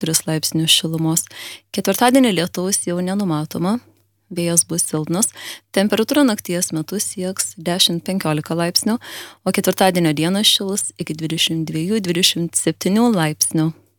3 laipsnių šilumos. Ketvirtadienį lietaus jau nenumatoma. Vėjas bus silpnas, temperatūra nakties metu sieks 10-15 laipsnių, o ketvirtadienio dieną šils iki 22-27 laipsnių.